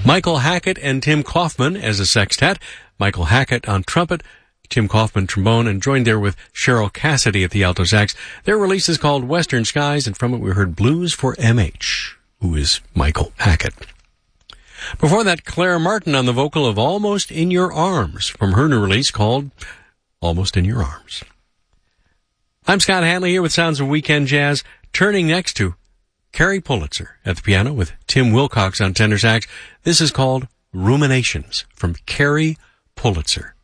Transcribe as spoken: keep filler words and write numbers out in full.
Michael Hackett and Tim Kaufman as a sextet. Michael Hackett on trumpet, Tim Kaufman trombone, and joined there with Cheryl Cassidy at the alto sax. Their release is called Western Skies, and from it we heard Blues for M H, who is Michael Hackett. Before that, Claire Martin on the vocal of Almost in Your Arms from her new release called Almost in Your Arms. I'm Scott Hanley here with Sounds of Weekend Jazz, turning next to Carrie Pulitzer at the piano with Tim Wilcox on tenor sax. This is called Ruminations from Carrie Pulitzer.